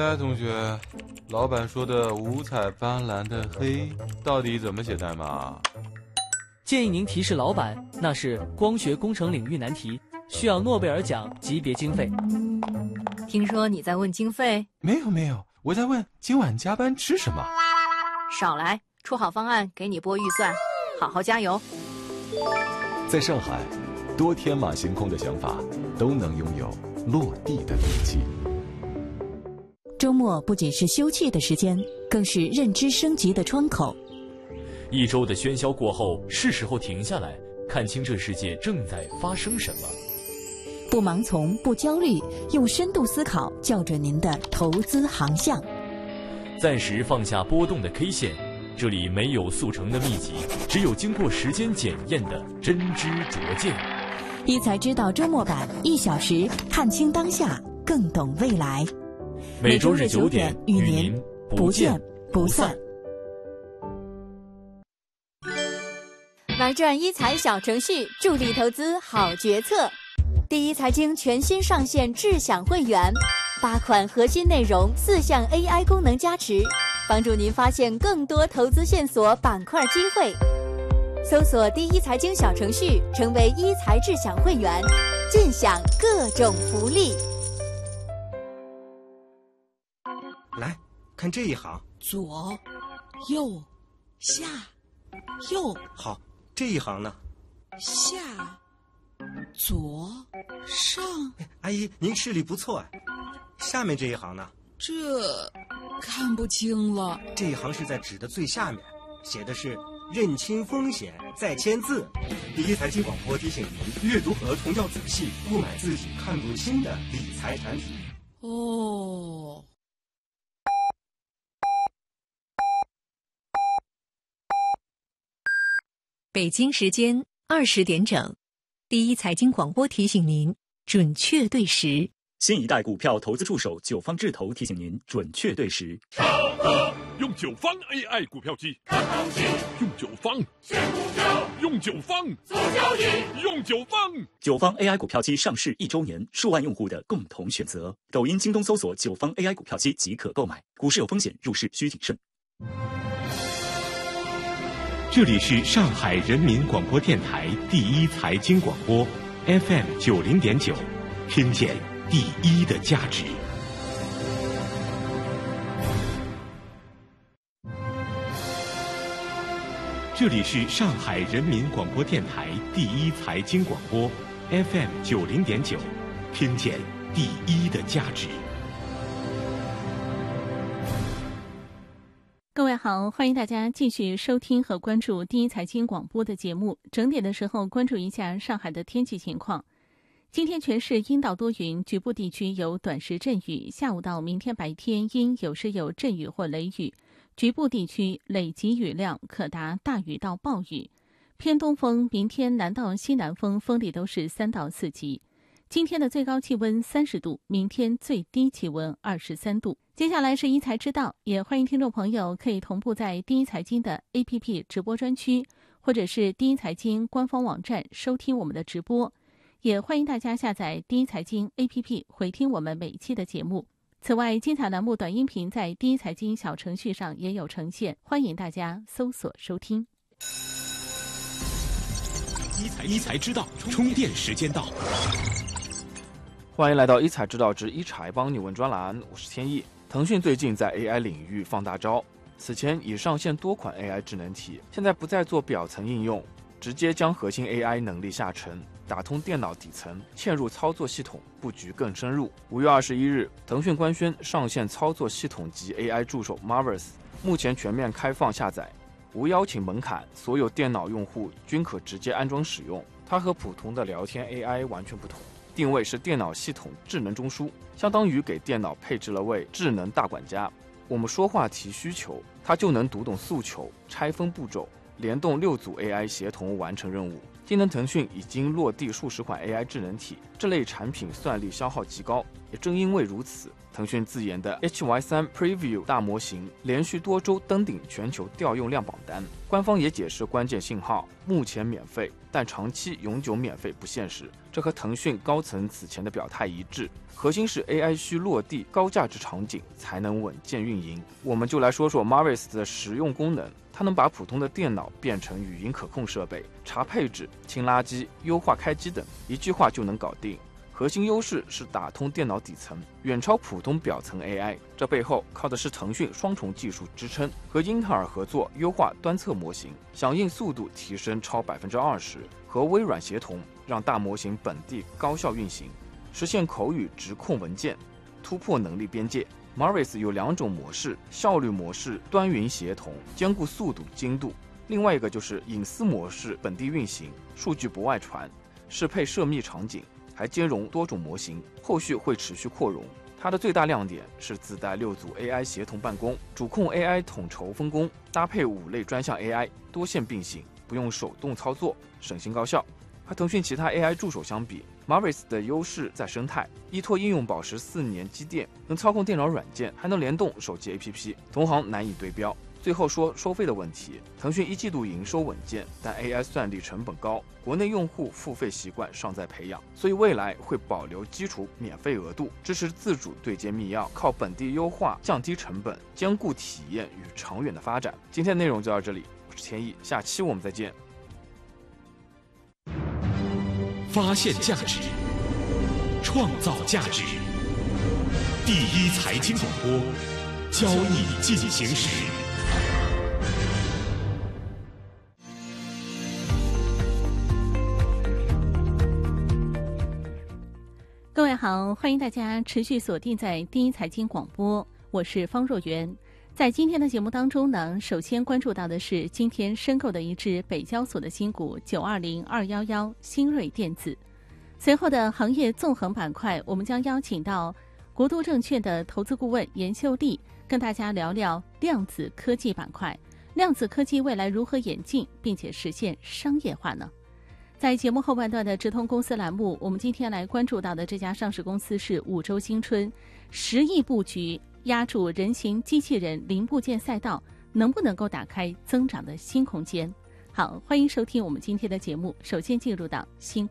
哎，同学，老板说的五彩斑斓的黑到底怎么写代码？ 建议您提示老板，那是光学工程领域难题，需要诺贝尔奖级别经费。 听说你在问经费？ 没有，我在问今晚加班吃什么。 少来，出好方案给你拨预算，好好加油。 在上海，多天马行空的想法都能拥有落地的力气。 周末不仅是休憩的时间，更是认知升级的窗口。 一周的喧嚣过后，是时候停下来，看清这世界正在发生什么。 不盲从，不焦虑，用深度思考校准您的投资航向。 暂时放下波动的 K 线，这里没有速成的秘籍，只有经过时间检验的真知灼见。 一财知道周末版，1小时看清当下，更懂未来。 每周日9点与您不见不散。 玩转一财小程序，助力投资好决策。第一财经全新上线智享会员，8款核心内容，4项 AI 功能加持，帮助您发现更多投资线索、板块机会。搜索第一财经小程序，成为一财智享会员，尽享各种福利。 来看这一行， 左、右、下、右。 好，这一行呢？ 下、左、上。 阿姨，您视力不错啊。下面这一行呢？ 这看不清了。 这一行是在纸的最下面，写的是认清风险再签字。第一财经广播提醒您，阅读合同要仔细，不买自己看不清的理财产品。 哦。 北京时间20点整，第一财经广播提醒您准确对时。 新一代股票投资助手九方智投提醒您准确对时。 超哥用九方 AI 股票机，看行情；用九方选股票，用九方做交易，用九方。 九方 AI 股票机上市1周年，数万用户的共同选择。抖音、京东搜索九方 AI 股票机即可购买。股市有风险，入市需谨慎。 这里是上海人民广播电台第一财经广播 FM 90.9，听见第一的价值。这里是上海人民广播电台第一财经广播 FM 90.9，听见第一的价值。 各位好，欢迎大家继续收听和关注第一财经广播的节目。整点的时候关注一下上海的天气情况。今天全市阴到多云，局部地区有短时阵雨，下午到明天白天阴有时有阵雨或雷雨，局部地区累积雨量可达大雨到暴雨。偏东风，明天南到西南风，风力都是3到4级。今天的最高气温30度，明天最低气温23度。接下来是一财知道，也欢迎听众朋友可以同步在第一财经的 APP 直播专区，或者是第一财经官方网站收听我们的直播。也欢迎大家下载第一财经 APP 回听我们每一期的节目。此外，精彩栏目短音频在第一财经小程序上也有呈现，欢迎大家搜索收听。 一财知道，充电时间到。 欢迎来到一财知道之一财帮你问专栏，我是天意。腾讯最近在 AI 领域放大招，此前已上线多款 AI 智能体，现在不再做表层应用，直接将核心 AI 能力下沉，打通电脑底层，嵌入操作系统，布局更深入。5月21日，腾讯官宣上线操作系统级 AI 助手 Marvis， 目前全面开放下载，无邀请门槛，所有电脑用户均可直接安装使用。它和普通的聊天 AI 完全不同，定位是电脑系统智能中枢，相当于给电脑配置了位智能大管家。我们说话提需求，它就能读懂诉求，拆分步骤，联动6组 AI 协同完成任务。 天能腾讯已经落地数十款 AI 智能体，这类产品算力消耗极高。也正因为如此，腾讯自研的 HY3 Preview 大模型连续多周登顶全球调用量榜单。官方也解释关键信号，目前免费，但长期永久免费不现实。这和腾讯高层此前的表态一致，核心是 AI 需落地高价值场景才能稳健运营。我们就来说说 Mavis 的实用功能。它能把普通的电脑变成语音可控设备，查配置、清垃圾、优化开机等，一句话就能搞定。核心优势是打通电脑底层，远超普通表层 AI。这背后靠的是腾讯双重技术支撑，和英特尔合作优化端侧模型，响应速度提升超20%，和微软协同让大模型本地高效运行，实现口语直控文件，突破能力边界。Mavis 有2种模式，效率模式端云协同，兼顾速度精度；另外一个就是隐私模式，本地运行，数据不外传，适配涉密场景，还兼容多种模型，后续会持续扩容。它的最大亮点是自带6组 AI 协同办公，主控 AI 统筹分工，搭配5类专项 AI， 多线并行，不用手动操作，省心高效。和腾讯其他 AI 助手相比，Mavis 的优势在生态，依托应用宝石4年积淀，能操控电脑软件，还能联动手机 APP， 同行难以对标。最后说收费的问题，腾讯1季度营收稳健，但 AI 算力成本高，国内用户付费习惯尚在培养，所以未来会保留基础免费额度，支持自主对接密钥，靠本地优化降低成本，兼顾体验与长远的发展。今天的内容就到这里，我是天意，下期我们再见。 发现价值，创造价值。第一财经广播，交易进行时。 各位好，欢迎大家持续锁定在第一财经广播，我是方若元。在今天的节目当中呢，首先关注到的是今天申购的一只北交所的新股920211新锐电子。随后的行业纵横板块，我们将邀请到国都证券的投资顾问严秀丽，跟大家聊聊量子科技板块。量子科技未来如何演进，并且实现商业化呢？在节目后半段的直通公司栏目，我们今天来关注到的这家上市公司是五洲新春，10亿布局压住人形机器人零部件赛道，能不能够打开增长的新空间？好，欢迎收听我们今天的节目。首先进入到新